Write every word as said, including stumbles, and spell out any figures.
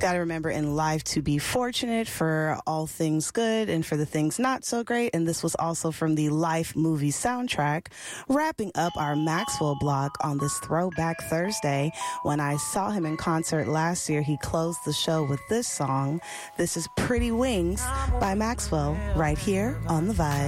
Gotta remember in life to be fortunate for all things good and for the things not so great. And this was also from the Life movie soundtrack, wrapping up our Maxwell block on this Throwback Thursday. When I saw him in concert last year, he closed the show with this song. This is Pretty Wings by Maxwell right here on The Vibe.